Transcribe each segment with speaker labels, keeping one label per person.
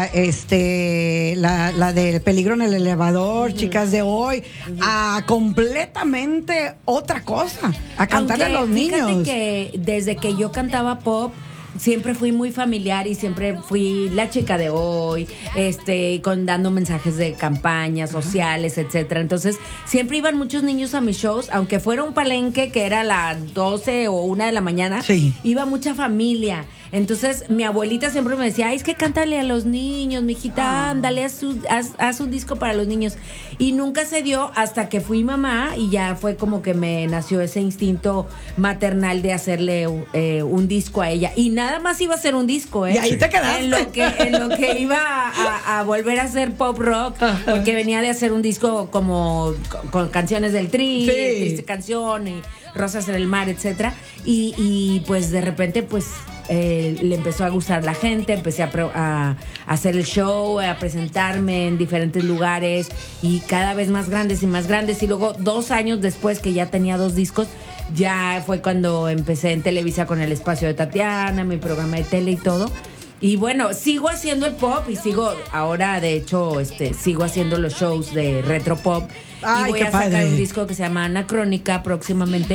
Speaker 1: La del peligro en el elevador, chicas de hoy, a completamente otra cosa, a cantarle a los niños.
Speaker 2: Fíjate que desde que yo cantaba pop, siempre fui muy familiar y siempre fui la chica de hoy, dando mensajes de campañas sociales, etcétera. Entonces, siempre iban muchos niños a mis shows, aunque fuera un palenque que era a las 12 o 1 de la mañana,
Speaker 1: sí,
Speaker 2: iba mucha familia. Entonces, mi abuelita siempre me decía, ay, es que cántale a los niños, mijita, ándale, haz un disco para los niños. Y nunca se dio hasta que fui mamá y ya fue como que me nació ese instinto maternal de hacerle un disco a ella. Y nada más iba a ser un disco, ¿eh?
Speaker 1: Y ahí te quedaste.
Speaker 2: En lo que iba a volver a hacer pop rock, porque venía de hacer un disco como con canciones del Tri,
Speaker 1: sí,
Speaker 2: Triste Canción y Rosas en el Mar, etcétera. Y pues de repente, pues le empezó a gustar la gente, empecé a hacer el show, a presentarme en diferentes lugares y cada vez más grandes y más grandes. Y luego 2 años después que ya tenía 2 discos, ya fue cuando empecé en Televisa con El Espacio de Tatiana, mi programa de tele y todo. Y bueno, sigo haciendo el pop y sigo, ahora de hecho, sigo haciendo los shows de retro pop.
Speaker 1: Ay,
Speaker 2: y voy a sacar un disco que se llama Anacrónica próximamente,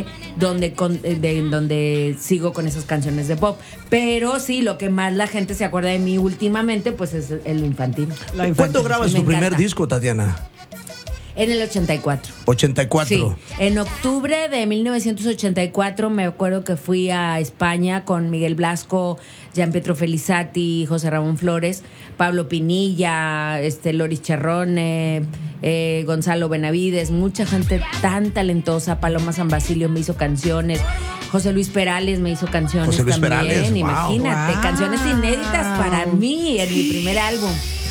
Speaker 2: donde sigo con esas canciones de pop. Pero sí, lo que más la gente se acuerda de mí últimamente, pues es el infantil.
Speaker 3: ¿Cuándo grabas tu primer disco, Tatiana?
Speaker 2: En el 84.
Speaker 3: 84.
Speaker 2: Sí, en octubre de 1984 me acuerdo que fui a España con Miguel Blasco, Gianpietro Felizati, José Ramón Flores, Pablo Pinilla, Loris Cherrone, Gonzalo Benavides, mucha gente tan talentosa. Paloma San Basilio me hizo canciones, José Luis Perales me hizo canciones
Speaker 3: José Luis
Speaker 2: también,
Speaker 3: Perales,
Speaker 2: imagínate, canciones inéditas para mí en mi primer álbum.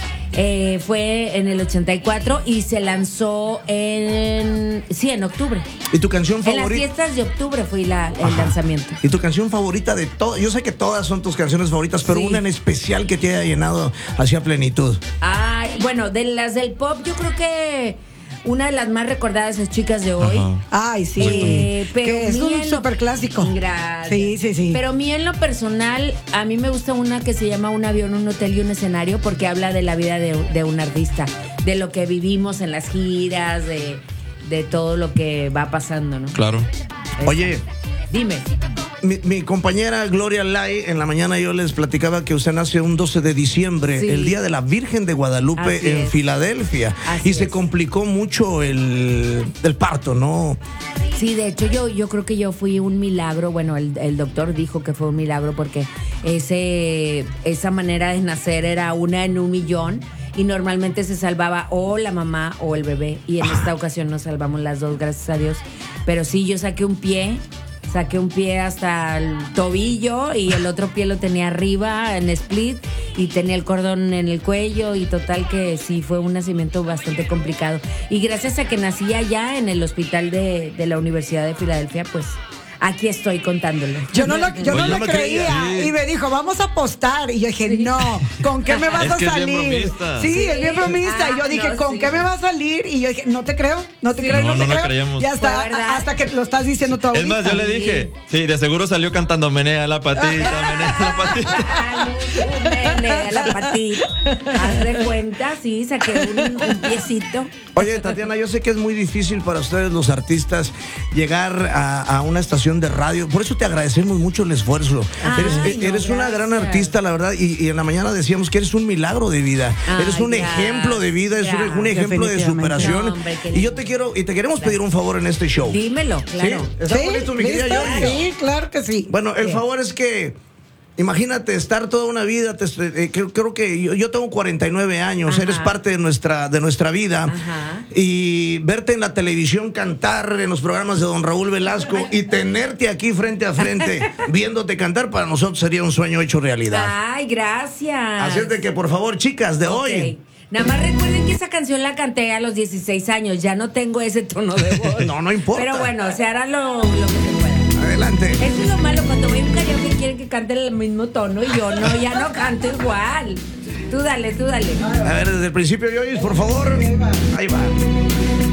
Speaker 2: Fue en el 84 y se lanzó en octubre.
Speaker 3: ¿Y tu canción favorita?
Speaker 2: En las fiestas de octubre fue el lanzamiento.
Speaker 3: ¿Y tu canción favorita de todas? Yo sé que todas son tus canciones favoritas, pero
Speaker 2: sí,
Speaker 3: una en especial que te haya llenado hacia plenitud.
Speaker 2: Ay, bueno, de las del pop, yo creo que una de las más recordadas es Chicas de Hoy.
Speaker 1: Ay, sí.
Speaker 2: Pero
Speaker 1: que es un súper clásico.
Speaker 2: Gracias.
Speaker 1: Sí.
Speaker 2: Pero en lo personal, a mí me gusta una que se llama Un avión, un hotel y un escenario, porque habla de la vida de un artista, de lo que vivimos en las giras, de todo lo que va pasando, ¿no?
Speaker 4: Claro.
Speaker 3: Oye,
Speaker 2: dime.
Speaker 3: Mi compañera Gloria Lai, en la mañana yo les platicaba que usted nació un 12 de diciembre,
Speaker 2: sí,
Speaker 3: el día de la Virgen de Guadalupe en Filadelfia.
Speaker 2: Así
Speaker 3: y se complicó mucho el parto, ¿no?
Speaker 2: Sí, de hecho yo creo que yo fui un milagro. Bueno, el doctor dijo que fue un milagro porque esa manera de nacer era una en 1,000,000 y normalmente se salvaba o la mamá o el bebé. Y en esta ocasión nos salvamos las dos, gracias a Dios. Pero sí, yo saqué un pie hasta el tobillo y el otro pie lo tenía arriba en split y tenía el cordón en el cuello y total que sí fue un nacimiento bastante complicado. Y gracias a que nací allá en el hospital de la Universidad de Filadelfia, pues aquí estoy contándolo.
Speaker 1: Yo no lo creía.
Speaker 4: Sí.
Speaker 1: Y me dijo, vamos a apostar. Y yo dije, no, ¿con qué me vas a
Speaker 4: que es
Speaker 1: salir?
Speaker 4: bien bromista.
Speaker 1: Sí, es bien bromista. Y yo dije, ¿con qué me va a salir? Y yo dije, no te creo, no te creo.
Speaker 4: No la creíamos.
Speaker 1: Y hasta que lo estás diciendo tú
Speaker 4: Es
Speaker 1: ahorita.
Speaker 4: más, yo le dije, sí, de seguro salió cantando menea la patita, menea la patita.
Speaker 2: Menea la patita. Haz de cuenta, sí, saqué un piecito.
Speaker 3: Oye, Tatiana, yo sé que es muy difícil para ustedes los artistas llegar a una estación de radio. Por eso te agradecemos mucho el esfuerzo. Eres una gran artista, la verdad. Y en la mañana decíamos que eres un milagro de vida. Eres un ejemplo de vida, es un ejemplo de superación.
Speaker 2: No, hombre,
Speaker 3: y te queremos pedir un favor en este show.
Speaker 2: Dímelo, claro.
Speaker 3: ¿Sí? ¿Estamos listos, mi querida
Speaker 1: ¿listo?
Speaker 3: Yoli?
Speaker 1: Sí, claro que sí.
Speaker 3: Bueno, el favor es que imagínate estar toda una vida, creo que yo tengo 49 años,
Speaker 2: Ajá,
Speaker 3: eres parte de nuestra vida.
Speaker 2: Ajá.
Speaker 3: Y verte en la televisión cantar en los programas de Don Raúl Velasco y tenerte aquí frente a frente viéndote cantar, para nosotros sería un sueño hecho realidad.
Speaker 2: Ay, gracias.
Speaker 3: Así es de que, por favor, chicas de hoy,
Speaker 2: nada más recuerden que esa canción la canté a los 16 años. Ya no tengo ese tono de voz.
Speaker 3: no importa.
Speaker 2: Pero bueno, se hará lo que se pueda.
Speaker 3: Adelante.
Speaker 2: Eso es lo malo cuando voy a un karaoke que quieren que cante el mismo tono y yo no, ya no canto igual. Tú dale.
Speaker 3: A ver, desde el principio, Yoyis, por favor. Ahí va.